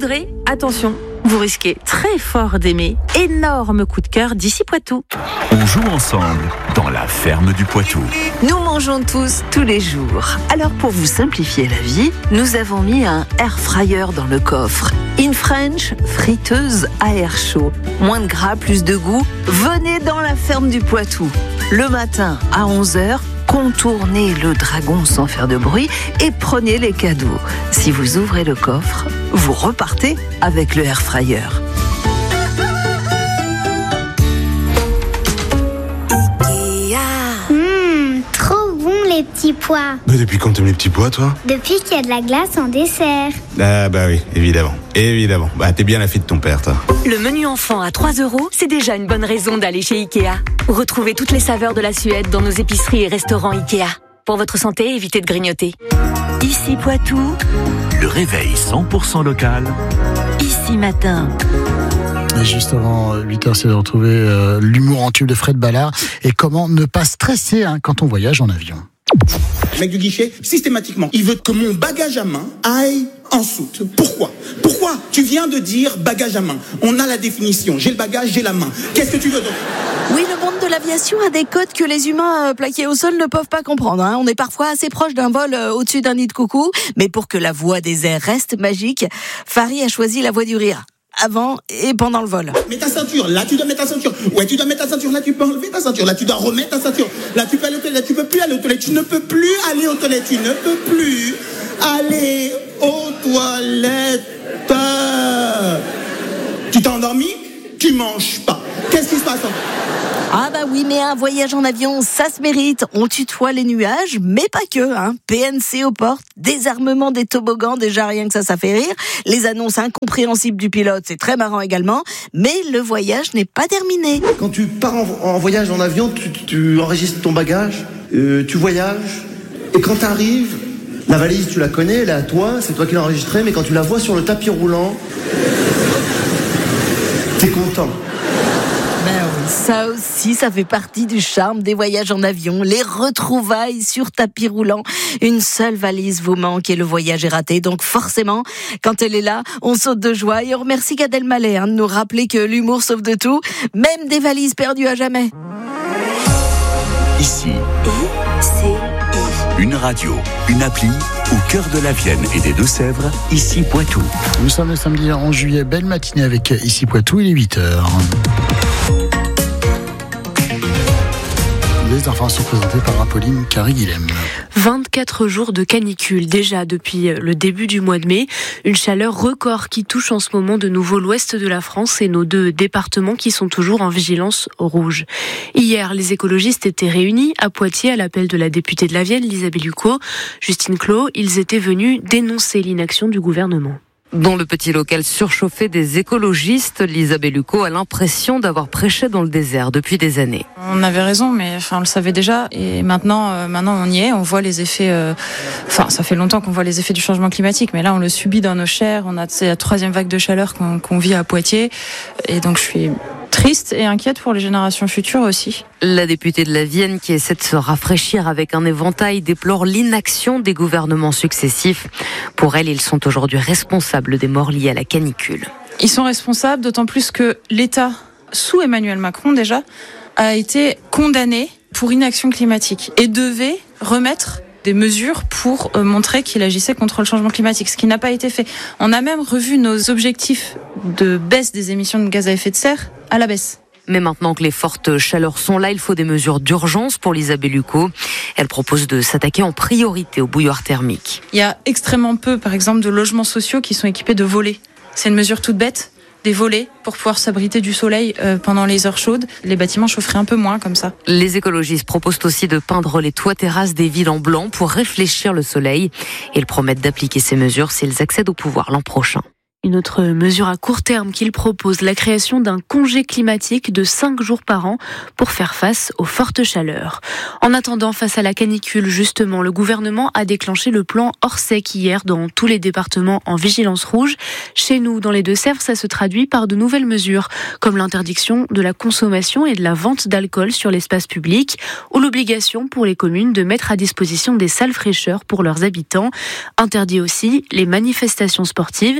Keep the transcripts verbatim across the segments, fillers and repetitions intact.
degrés, attention, vous risquez très fort d'aimer. Énorme coup de cœur d'ici Poitou. On joue ensemble dans la ferme du Poitou. Nous mangeons tous, tous les jours. Alors pour vous simplifier la vie, nous avons mis un air fryer dans le coffre. In French, friteuse à air chaud. Moins de gras, plus de goût. Venez dans la ferme du Poitou. Le matin à onze heures, contournez le dragon sans faire de bruit et prenez les cadeaux. Si vous ouvrez le coffre, vous repartez avec le air fryer. Mmh, trop bon les petits pois. Mais depuis quand t'aimes les petits pois, toi? Depuis qu'il y a de la glace en dessert. Ah bah oui, évidemment, évidemment. Bah t'es bien la fille de ton père, toi. Le menu enfant à trois euros, c'est déjà une bonne raison d'aller chez Ikea. Retrouvez toutes les saveurs de la Suède dans nos épiceries et restaurants Ikea. Pour votre santé, évitez de grignoter. Ici Poitou. Le réveil cent pour cent local. Ici matin. Et juste avant huit heures, c'est de retrouver euh, l'humour en tube de Fred Ballard et comment ne pas stresser hein, quand on voyage en avion. Le mec du guichet, systématiquement, il veut que mon bagage à main aille en soute. Pourquoi ? Pourquoi ? Tu viens de dire bagage à main. On a la définition. J'ai le bagage, j'ai la main. Qu'est-ce que tu veux donc ? Oui, le monde de l'aviation a des codes que les humains euh, plaqués au sol ne peuvent pas comprendre. Hein. On est parfois assez proche d'un vol euh, au-dessus d'un nid de coucou. Mais pour que la voix des airs reste magique, Farid a choisi la voix du rire. Avant et pendant le vol. Mets ta ceinture, là tu dois mettre ta ceinture. Ouais, tu dois mettre ta ceinture, là tu peux enlever ta ceinture. Là tu dois remettre ta ceinture. Là tu peux aller aux toilettes, là tu peux plus aller aux toilettes. Tu ne peux plus aller aux toilettes, tu ne peux plus aller aux toilettes. Tu t'es endormi ? Tu manges pas. Qu'est-ce qui se passe ? Ah bah oui, mais un voyage en avion, ça se mérite. On tutoie les nuages, mais pas que. Hein. P N C aux portes, désarmement des toboggans, déjà rien que ça, ça fait rire. Les annonces incompréhensibles du pilote, c'est très marrant également. Mais le voyage n'est pas terminé. Quand tu pars en, en voyage en avion, tu, tu enregistres ton bagage, euh, tu voyages, et quand tu arrives, la valise, tu la connais, elle est à toi, c'est toi qui l'as enregistrée, mais quand tu la vois sur le tapis roulant, t'es content. Ben oui, ça aussi, ça fait partie du charme des voyages en avion. Les retrouvailles sur tapis roulant. Une seule valise vous manque et le voyage est raté. Donc forcément, quand elle est là, on saute de joie. Et on remercie Gad Elmaleh hein, de nous rappeler que l'humour sauve de tout, même des valises perdues à jamais. Ici, une radio, une appli au cœur de la Vienne et des Deux-Sèvres, Ici Poitou. Nous sommes le samedi onze juillet, belle matinée avec Ici Poitou, il est huit heures. Les enfants sont présentés par Apolline Carré-Guilhem. vingt-quatre jours de canicule déjà depuis le début du mois de mai. Une chaleur record qui touche en ce moment de nouveau l'ouest de la France et nos deux départements qui sont toujours en vigilance rouge. Hier, les écologistes étaient réunis à Poitiers à l'appel de la députée de la Vienne, Lisa Bellucco, Justine Clos. Ils étaient venus dénoncer l'inaction du gouvernement. Dans le petit local surchauffé des écologistes, Lisa Bellucco a l'impression d'avoir prêché dans le désert depuis des années. On avait raison, mais enfin, on le savait déjà. Et maintenant, euh, maintenant on y est. On voit les effets. Euh, enfin, ça fait longtemps qu'on voit les effets du changement climatique, mais là, on le subit dans nos chairs. On a c'est la troisième vague de chaleur qu'on, qu'on vit à Poitiers, et donc je suis triste et inquiète pour les générations futures aussi. La députée de la Vienne, qui essaie de se rafraîchir avec un éventail, déplore l'inaction des gouvernements successifs. Pour elle, ils sont aujourd'hui responsables des morts liées à la canicule. Ils sont responsables, d'autant plus que l'État, sous Emmanuel Macron déjà, a été condamné pour inaction climatique et devait remettre des mesures pour montrer qu'il agissait contre le changement climatique, ce qui n'a pas été fait. On a même revu nos objectifs de baisse des émissions de gaz à effet de serre à la baisse. Mais maintenant que les fortes chaleurs sont là, il faut des mesures d'urgence pour Lisa Bellucco. Elle propose de s'attaquer en priorité aux bouilloires thermiques. Il y a extrêmement peu, par exemple, de logements sociaux qui sont équipés de volets. C'est une mesure toute bête, des volets pour pouvoir s'abriter du soleil euh, pendant les heures chaudes. Les bâtiments chaufferaient un peu moins comme ça. Les écologistes proposent aussi de peindre les toits terrasses des villes en blanc pour réfléchir le soleil. Ils promettent d'appliquer ces mesures s'ils accèdent au pouvoir l'an prochain. Une autre mesure à court terme qu'il propose, la création d'un congé climatique de cinq jours par an pour faire face aux fortes chaleurs. En attendant, face à la canicule, justement, le gouvernement a déclenché le plan Orsec hier dans tous les départements en vigilance rouge. Chez nous, dans les Deux-Sèvres, ça se traduit par de nouvelles mesures, comme l'interdiction de la consommation et de la vente d'alcool sur l'espace public, ou l'obligation pour les communes de mettre à disposition des salles fraîcheurs pour leurs habitants. Interdit aussi les manifestations sportives, et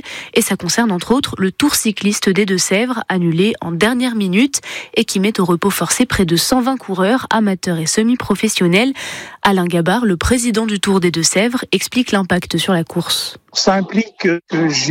ça concerne entre autres le Tour cycliste des Deux-Sèvres, annulé en dernière minute et qui met au repos forcé près de cent vingt coureurs, amateurs et semi-professionnels. Alain Gabard, le président du Tour des Deux-Sèvres, explique l'impact sur la course. Ça implique que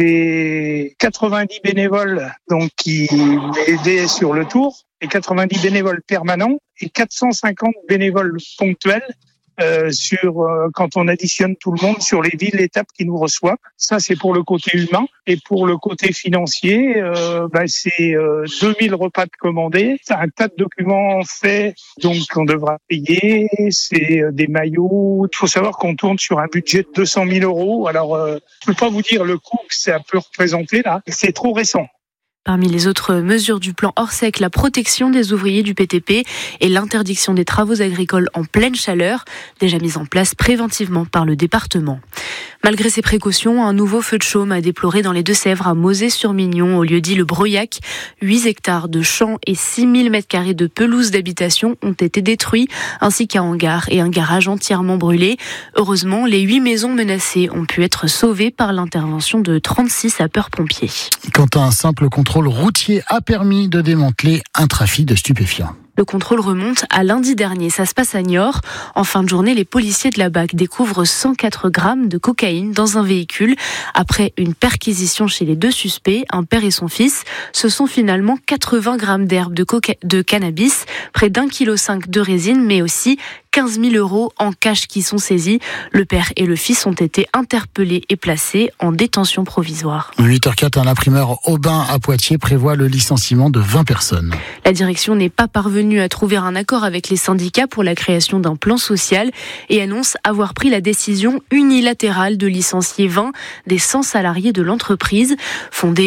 j'ai quatre-vingt-dix bénévoles donc qui m'aidaient sur le Tour, et quatre-vingt-dix bénévoles permanents et quatre cent cinquante bénévoles ponctuels euh, sur euh, quand on additionne tout le monde sur les villes étapes qui nous reçoivent. Ça, c'est pour le côté humain. Et pour le côté financier, euh, bah, c'est euh, deux mille repas de commandés, c'est un tas de documents faits, donc on devra payer, c'est euh, des maillots. Il faut savoir qu'on tourne sur un budget de deux cent mille euros. Alors, euh, je ne peux pas vous dire le coût que ça peut représenter là, c'est trop récent. Parmi les autres mesures du plan Orsec, la protection des ouvriers du P T P et l'interdiction des travaux agricoles en pleine chaleur, déjà mise en place préventivement par le département. Malgré ces précautions, un nouveau feu de chaume a déploré dans les Deux-Sèvres à Mauzé-sur-Mignon, au lieu-dit le Breuillac. huit hectares de champs et six mille mètres carrés de pelouse d'habitation ont été détruits, ainsi qu'un hangar et un garage entièrement brûlés. Heureusement, les huit maisons menacées ont pu être sauvées par l'intervention de trente-six sapeurs-pompiers. Quand un simple contrôle routier a permis de démanteler un trafic de stupéfiants. Le contrôle remonte à lundi dernier. Ça se passe à Niort. En fin de journée, les policiers de la B A C découvrent cent quatre grammes de cocaïne dans un véhicule. Après une perquisition chez les deux suspects, un père et son fils, ce sont finalement quatre-vingts grammes d'herbe de, coca- de cannabis, près d'un virgule cinq kilos de résine, mais aussi quinze mille euros en cash qui sont saisis. Le père et le fils ont été interpellés et placés en détention provisoire. huit heures zéro quatre, un imprimeur Aubin à Poitiers prévoit le licenciement de vingt personnes. La direction n'est pas parvenue à trouver un accord avec les syndicats pour la création d'un plan social et annonce avoir pris la décision unilatérale de licencier vingt des cent salariés de l'entreprise. Fondée